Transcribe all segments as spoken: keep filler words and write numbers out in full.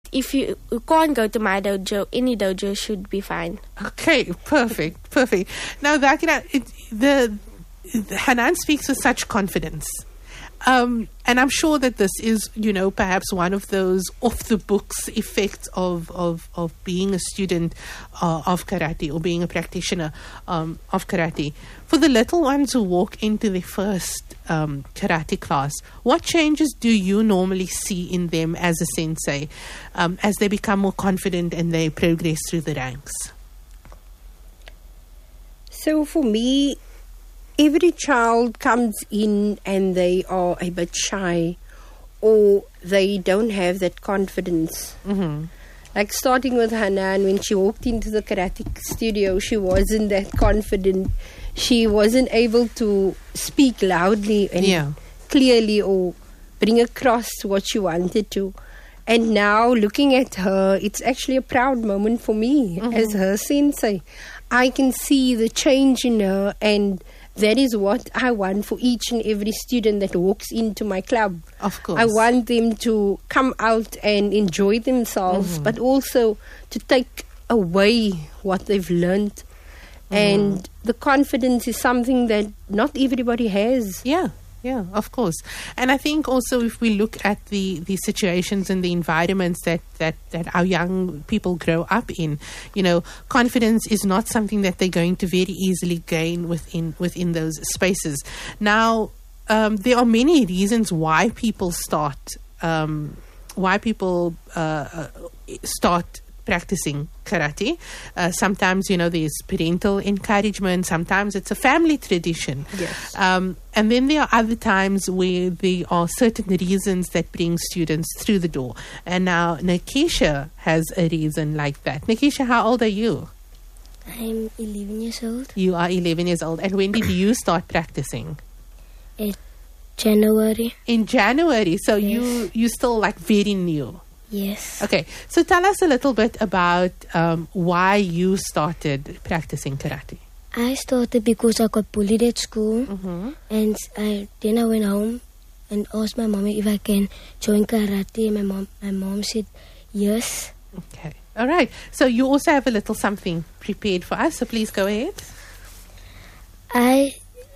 if you, you can't go to my dojo, any dojo should be fine. Okay, perfect, perfect. Now, Dakina, it, the, the Hanan speaks with such confidence. Um, and I'm sure that this is, you know, perhaps one of those off-the-books effects of, of, of being a student uh, of karate or being a practitioner um, of karate. For the little ones who walk into their first um, karate class, what changes do you normally see in them as a sensei um, as they become more confident and they progress through the ranks? So for me, every child comes in and they are a bit shy or they don't have that confidence. Mm-hmm. Like starting with Hanan, when she walked into the karate studio, she wasn't that confident. She wasn't able to speak loudly and yeah. clearly or bring across what she wanted to. And now looking at her, it's actually a proud moment for me mm-hmm. as her sensei. I can see the change in her, and that is what I want for each and every student that walks into my club. Of course. I want them to come out and enjoy themselves, mm-hmm. but also to take away what they've learned. Mm-hmm. And the confidence is something that not everybody has. Yeah. Yeah, of course. And I think also if we look at the, the situations and the environments that, that, that our young people grow up in, you know, confidence is not something that they're going to very easily gain within within those spaces. Now, um, there are many reasons why people start um, why people uh, start practicing karate. Uh, sometimes, you know, there's parental encouragement. Sometimes it's a family tradition. Yes. Um, and then there are other times where there are certain reasons that bring students through the door. And now Nikisha has a reason like that. Nikisha, how old are you? I'm eleven years old. You are eleven years old. And when did you start practicing? In January. In January. So Yes. you, you're still like very new. Yes. Okay, so tell us a little bit about um, why you started practicing karate. I started because I got bullied at school, Mm-hmm. and I then I went home and asked my mommy if I can join karate. My mom, my mom said yes. Okay, all right. So you also have a little something prepared for us. So please go ahead. I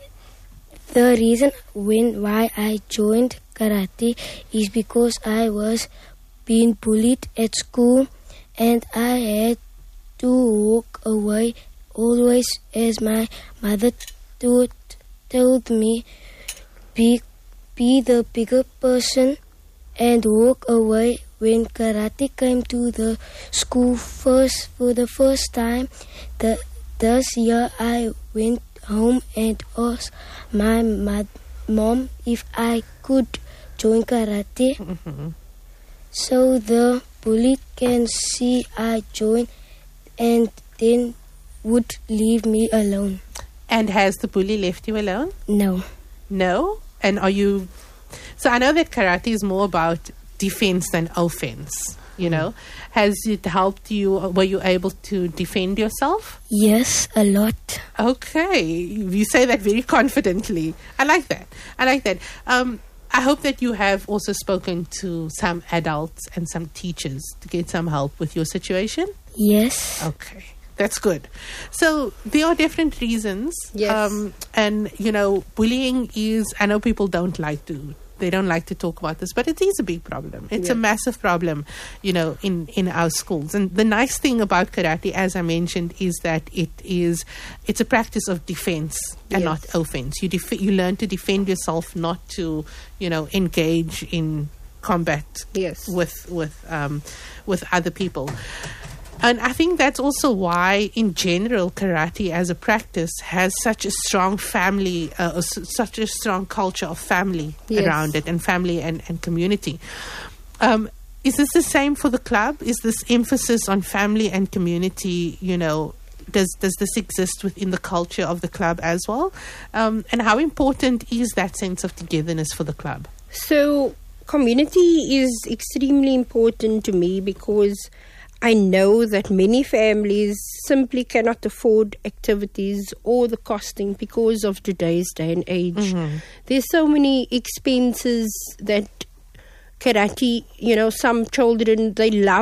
the reason when why I joined karate is because I was being bullied at school, and I had to walk away always as my mother told, told me, be, be the bigger person and walk away. When karate came to the school first for the first time, the, this year I went home and asked my mad, mom if I could join karate. Mm-hmm. So the bully can see I join and then would leave me alone. And has the bully left you alone? No. No? And are you... So I know that karate is more about defense than offense, you know. Mm. Has it helped you? Were you able to defend yourself? Yes, a lot. Okay. You say that very confidently. I like that. I like that. Um... I hope that you have also spoken to some adults and some teachers to get some help with your situation. Yes. Okay, that's good. So there are different reasons. Yes. Um, and, you know, bullying is, I know people don't like to, they don't like to talk about this, but it is a big problem. It's yeah. a massive problem, you know, in, in our schools. And the nice thing about karate, as I mentioned, is that it is, it's a practice of defense and yes. not offense. You def- you learn to defend yourself, not to, you know, engage in combat yes. with with um, with other people. And I think that's also why, in general, karate as a practice has such a strong family, uh, such a strong culture of family yes. around it, and family and, and community. Um, is this the same for the club? Is this emphasis on family and community, you know, does does this exist within the culture of the club as well? Um, and how important is that sense of togetherness for the club? So, community is extremely important to me because I know that many families simply cannot afford activities or the costing because of today's day and age. Mm-hmm. There's so many expenses that karate, you know, some children, they love